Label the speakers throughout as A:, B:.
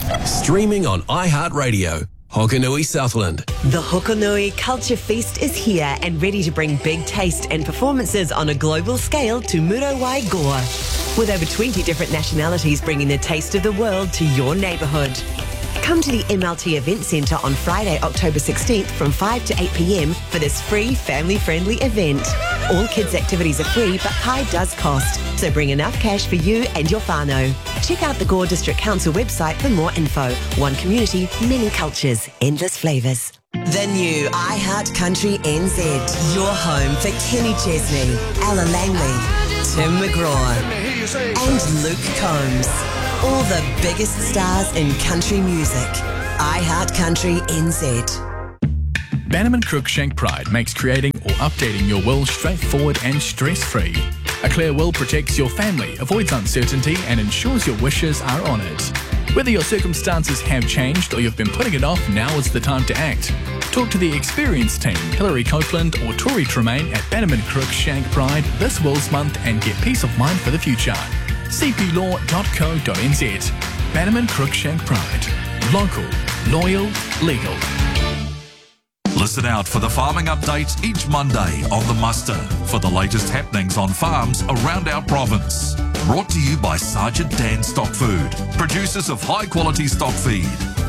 A: Streaming on iHeartRadio. Hokanui Southland.
B: The Hokanui Culture Feast is here and ready to bring big taste and performances on a global scale to Muriwai Gore. With over 20 different nationalities bringing the taste of the world to your neighbourhood. Come to the MLT Event Centre on Friday, October 16th from 5 to 8 p.m. for this free family-friendly event. All kids' activities are free, but pie does cost, so bring enough cash for you and your whānau. Check out the Gore District Council website for more info. One community, many cultures, endless flavours. The new iHeart Country NZ. Your home for Kenny Chesney, Ella Langley, Tim McGraw, and Luke Combs. All the biggest stars in country music. iHeart Country NZ.
C: Bannerman Cruikshank Pride makes creating or updating your will straightforward and stress-free. A clear will protects your family, avoids uncertainty and ensures your wishes are honoured. Whether your circumstances have changed or you've been putting it off, now is the time to act. Talk to the experienced team, Hilary Copeland or Tori Tremaine at Bannerman Cruikshank Pride this Wills Month and get peace of mind for the future. cplaw.co.nz. Bannerman Cruikshank Pride. Local, loyal, legal.
D: Listen out for the farming updates each Monday on The Muster for the latest happenings on farms around our province. Brought to you by Sergeant Dan Stock Food, producers of high quality stock feed.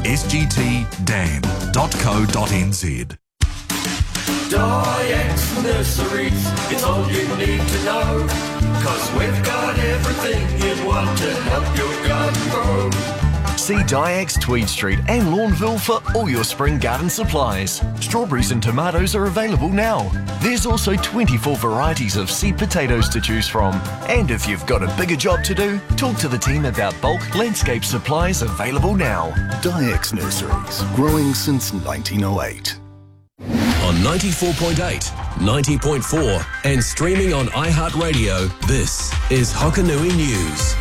D: sgtdan.co.nz.
E: Dyax Nurseries, it's all you need to know. 'Cause we've got everything you'd want to help your garden grow.
F: See Dyax Tweed Street and Lawnville for all your spring garden supplies. Strawberries and tomatoes are available now. There's also 24 varieties of seed potatoes to choose from. And if you've got a bigger job to do, talk to the team about bulk landscape supplies available now.
G: Dyax Nurseries, growing since 1908.
A: On 94.8, 90.4 and streaming on iHeartRadio, this is Hokanui News.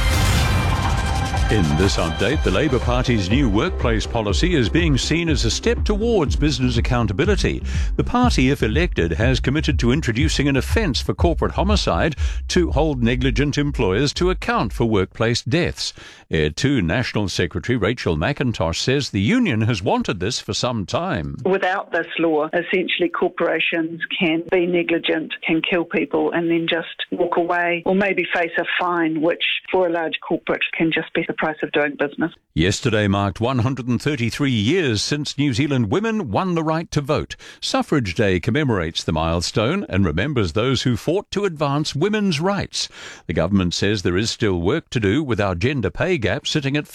H: In this update, the Labour Party's new workplace policy is being seen as a step towards business accountability. The party, if elected, has committed to introducing an offence for corporate homicide to hold negligent employers to account for workplace deaths. Air 2 National Secretary Rachel McIntosh says the union has wanted this for some time.
I: Without this law, essentially corporations can be negligent, can kill people and then just walk away or maybe face a fine, which for a large corporate can just be the price of doing business.
H: Yesterday marked 133 years since New Zealand women won the right to vote. Suffrage Day commemorates the milestone and remembers those who fought to advance women's rights. The government says there is still work to do with our gender pay gap sitting at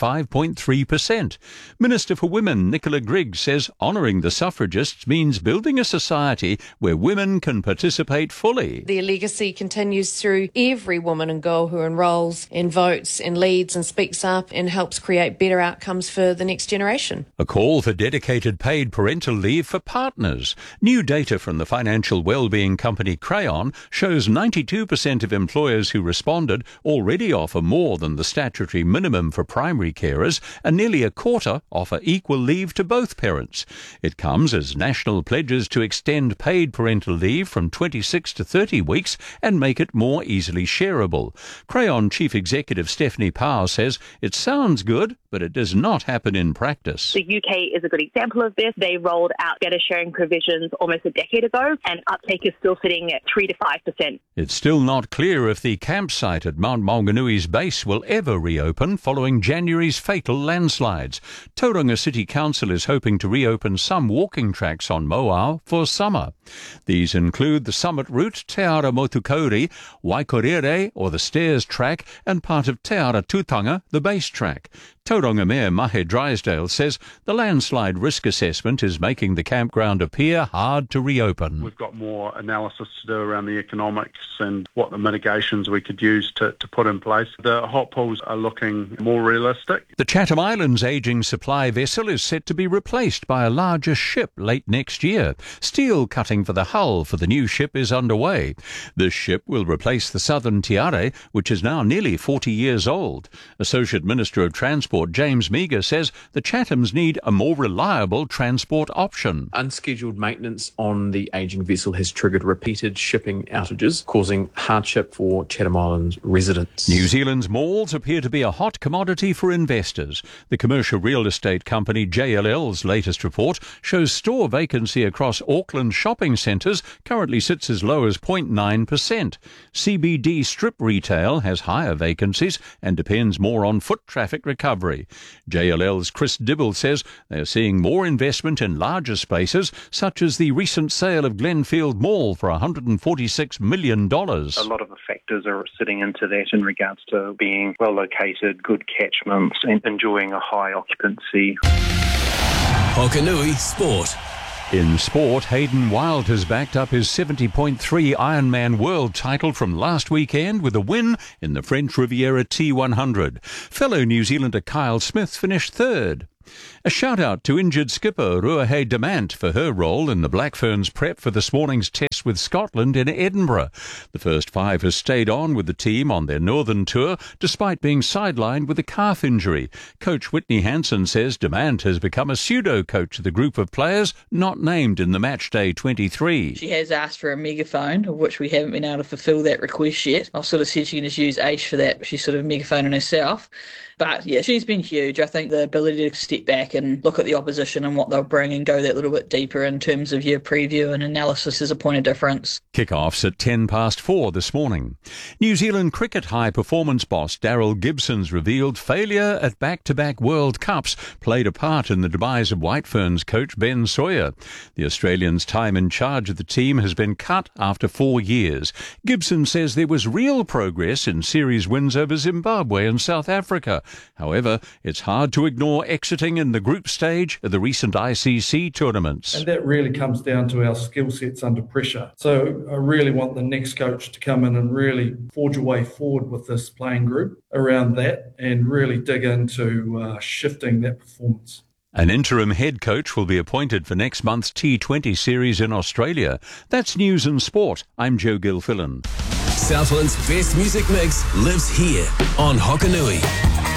H: 5.3%. Minister for Women Nicola Griggs says honouring the suffragists means building a society where women can participate fully.
J: Their legacy continues through every woman and girl who enrolls and votes and leads and speaks up and helps create better outcomes for the next generation.
H: A call for dedicated paid parental leave for partners. New data from the financial wellbeing company Crayon shows 92% of employers who responded already offer more than the statutory minimum for primary carers, and nearly a quarter offer equal leave to both parents. It comes as national pledges to extend paid parental leave from 26 to 30 weeks and make it more easily shareable. Crayon Chief Executive Stephanie Powell says it sounds good, but it does not happen in practice.
K: The UK is a good example of this. They rolled out data sharing provisions almost a decade ago, and uptake is still sitting at 3 to 5%.
H: It's still not clear if the campsite at Mount Maunganui's base will ever reopen following January's fatal landslides. Tauranga City Council is hoping to reopen some walking tracks on Moao for summer. These include the summit route, Te Ara Motukauri, Waikorere, or the stairs track, and part of Te Ara Tūtanga, the base track. Tauranga Mayor Mahe Drysdale says the landslide risk assessment is making the campground appear hard to reopen.
L: We've got more analysis to do around the economics and what the mitigations we could use to put in place. The hot pools are looking more realistic.
H: The Chatham Islands ageing supply vessel is set to be replaced by a larger ship late next year. Steel cutting for the hull for the new ship is underway. This ship will replace the Southern Tiare, which is now nearly 40 years old. Associate Minister of Transport Transport, James Meagher, says the Chathams need a more reliable transport option.
M: Unscheduled maintenance on the ageing vessel has triggered repeated shipping outages, causing hardship for Chatham Islands residents.
H: New Zealand's malls appear to be a hot commodity for investors. The commercial real estate company JLL's latest report shows store vacancy across Auckland shopping centres currently sits as low as 0.9%. CBD strip retail has higher vacancies and depends more on foot traffic recovery. JLL's Chris Dibble says they are seeing more investment in larger spaces, such as the recent sale of Glenfield Mall for $146 million.
N: A lot of the factors are sitting into that in regards to being well located, good catchments and enjoying a high occupancy.
A: Hokanui Sport.
H: In sport, Hayden Wilde has backed up his 70.3 Ironman World title from last weekend with a win in the French Riviera T100. Fellow New Zealander Kyle Smith finished third. A shout-out to injured skipper Ruahei Demant for her role in the Black Ferns prep for this morning's test with Scotland in Edinburgh. The first five has stayed on with the team on their northern tour despite being sidelined with a calf injury. Coach Whitney Hansen says Demant has become a pseudo-coach of the group of players not named in the Matchday 23.
O: She has asked for a megaphone, of which we haven't been able to fulfil that request yet. I've sort of said she can just use Aish for that. She's sort of megaphoning herself. But yeah, she's been huge. I think the ability to step back and look at the opposition and what they'll bring and go that little bit deeper in terms of your preview and analysis is a point of difference.
H: Kick-offs at 4:10 this morning. New Zealand cricket high-performance boss Daryl Gibson's revealed failure at back-to-back World Cups played a part in the demise of White Ferns coach Ben Sawyer. The Australian's time in charge of the team has been cut after 4 years. Gibson says there was real progress in series wins over Zimbabwe and South Africa. However, it's hard to ignore exiting in the group stage of the recent ICC tournaments.
P: And that really comes down to our skill sets under pressure. So I really want the next coach to come in and really forge a way forward with this playing group around that and really dig into shifting that performance.
H: An interim head coach will be appointed for next month's T20 series in Australia. That's News and Sport. I'm Joe Gilfillan.
A: Southland's best music mix lives here on Hokanui.